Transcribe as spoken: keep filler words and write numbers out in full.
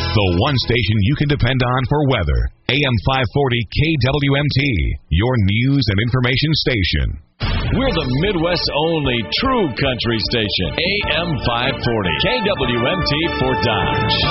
The one station you can depend on for weather. A M five forty K W M T, your news and information station. We're the Midwest's only true country station. A M five forty K W M T for Dodge.